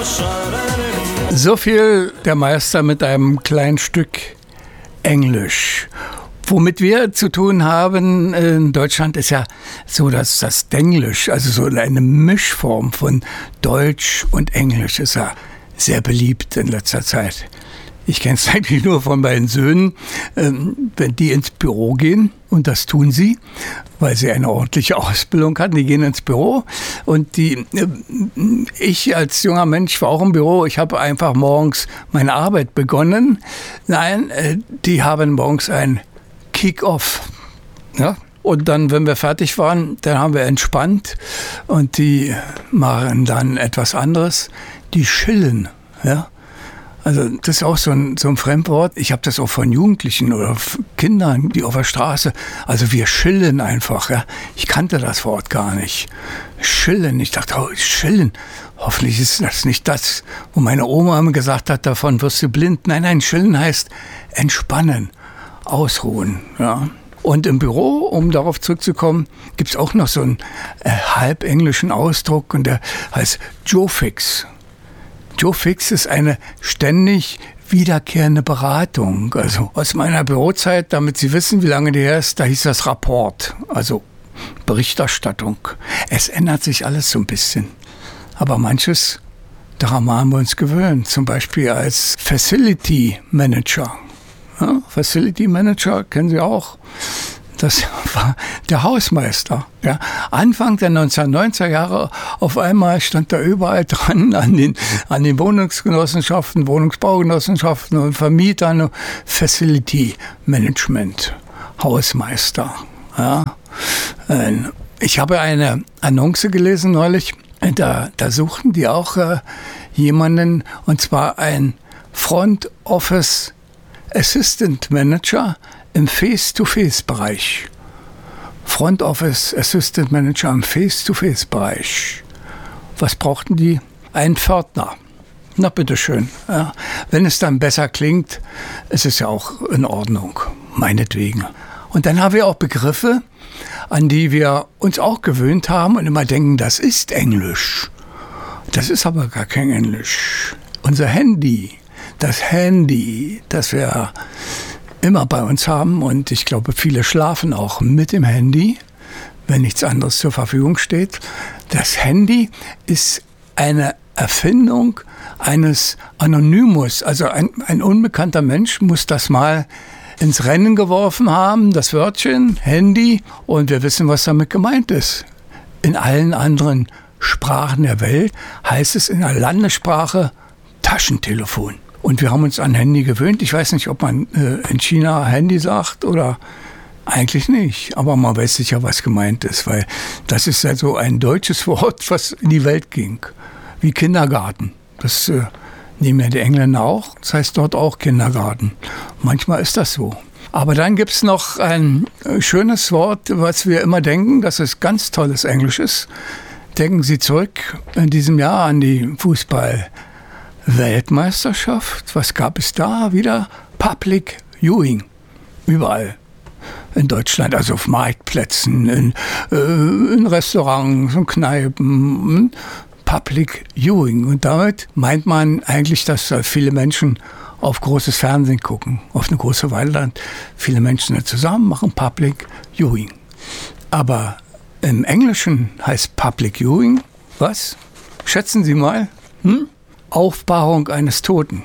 So viel der Meister mit einem kleinen Stück Englisch. Womit wir zu tun haben in Deutschland ist ja so, dass das Denglisch, also so eine Mischform von Deutsch und Englisch, ist ja sehr beliebt in letzter Zeit. Ich kenne es eigentlich nur von meinen Söhnen, wenn die ins Büro gehen, und das tun sie, weil sie eine ordentliche Ausbildung hatten. Die gehen ins Büro und ich als junger Mensch war auch im Büro. Ich habe einfach morgens meine Arbeit begonnen. Nein, die haben morgens ein Kick-Off. Ja? Und dann, wenn wir fertig waren, dann haben wir entspannt und die machen dann etwas anderes. Die chillen, ja. Also das ist auch so ein Fremdwort. Ich habe das auch von Jugendlichen oder Kindern, die auf der Straße, also wir chillen einfach. Ja. Ich kannte das Wort gar nicht. Chillen, ich dachte, oh, chillen. Hoffentlich ist das nicht das, wo meine Oma immer gesagt hat, davon wirst du blind. Nein, chillen heißt entspannen, ausruhen. Ja. Und im Büro, um darauf zurückzukommen, gibt es auch noch so einen halbenglischen Ausdruck und der heißt Joe Fix. Joe Fix ist eine ständig wiederkehrende Beratung. Also aus meiner Bürozeit, damit Sie wissen, wie lange die her ist, da hieß das Rapport, also Berichterstattung. Es ändert sich alles so ein bisschen. Aber manches, daran haben wir uns gewöhnt. Zum Beispiel als Facility Manager. Ja, Facility Manager kennen Sie auch. Das war der Hausmeister. Ja. Anfang der 1990er Jahre auf einmal stand da überall dran an den Wohnungsgenossenschaften, Wohnungsbaugenossenschaften und Vermietern Facility Management, Hausmeister. Ja. Ich habe eine Annonce gelesen neulich, da suchten die auch jemanden, und zwar ein Front Office Assistant Manager im Face-to-Face-Bereich. Front Office Assistant Manager im Face-to-Face-Bereich. Was brauchten die? Einen Pförtner. Na bitteschön. Ja. Wenn es dann besser klingt, ist es ja auch in Ordnung. Meinetwegen. Und dann haben wir auch Begriffe, an die wir uns auch gewöhnt haben und immer denken, das ist Englisch. Das ist aber gar kein Englisch. Unser Handy, das wir immer bei uns haben, und ich glaube, viele schlafen auch mit dem Handy, wenn nichts anderes zur Verfügung steht. Das Handy ist eine Erfindung eines Anonymous, also ein unbekannter Mensch muss das mal ins Rennen geworfen haben, das Wörtchen Handy, und wir wissen, was damit gemeint ist. In allen anderen Sprachen der Welt heißt es in der Landessprache Taschentelefon. Und wir haben uns an Handy gewöhnt. Ich weiß nicht, ob man in China Handy sagt oder eigentlich nicht. Aber man weiß sicher, was gemeint ist, weil das ist ja so ein deutsches Wort, was in die Welt ging. Wie Kindergarten. Das nehmen ja die Engländer auch. Das heißt dort auch Kindergarten. Manchmal ist das so. Aber dann gibt es noch ein schönes Wort, was wir immer denken, dass es ganz tolles Englisch ist. Denken Sie zurück in diesem Jahr an die Fußball-Weltmeisterschaft. Was gab es da wieder? Public Viewing. Überall in Deutschland, also auf Marktplätzen, in Restaurants und Kneipen. Public Viewing. Und damit meint man eigentlich, dass viele Menschen auf großes Fernsehen gucken, auf eine große Leinwand. Viele Menschen zusammen machen Public Viewing. Aber im Englischen heißt Public Viewing, was? Schätzen Sie mal? Aufbahrung eines Toten.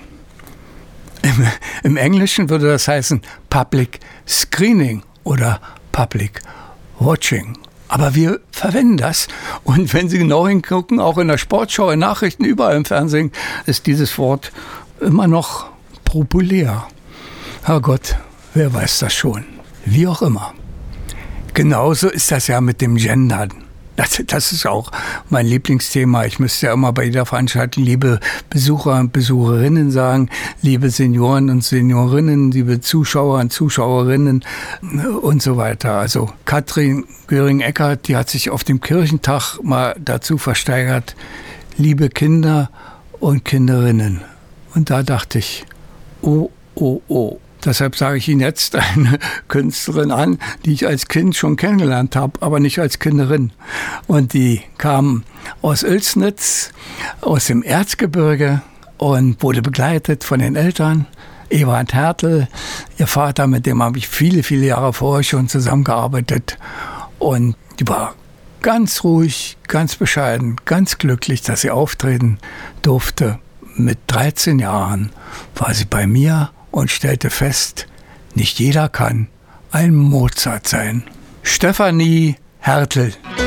Im Englischen würde das heißen Public Screening oder Public Watching. Aber wir verwenden das. Und wenn Sie genau hingucken, auch in der Sportschau, in Nachrichten, überall im Fernsehen, ist dieses Wort immer noch populär. Herrgott, wer weiß das schon? Wie auch immer. Genauso ist das ja mit dem Gendern. Das ist auch mein Lieblingsthema. Ich müsste ja immer bei jeder Veranstaltung liebe Besucher und Besucherinnen sagen, liebe Senioren und Seniorinnen, liebe Zuschauer und Zuschauerinnen und so weiter. Also Katrin Göring-Eckardt, die hat sich auf dem Kirchentag mal dazu versteigert, liebe Kinder und Kinderinnen. Und da dachte ich, oh, Deshalb sage ich Ihnen jetzt eine Künstlerin an, die ich als Kind schon kennengelernt habe, aber nicht als Kinderin. Und die kam aus Oelsnitz, aus dem Erzgebirge und wurde begleitet von den Eltern. Ewald Hertel, ihr Vater, mit dem habe ich viele, viele Jahre vorher schon zusammengearbeitet. Und die war ganz ruhig, ganz bescheiden, ganz glücklich, dass sie auftreten durfte. Mit 13 Jahren war sie bei mir und stellte fest, nicht jeder kann ein Mozart sein. Stefanie Hertel.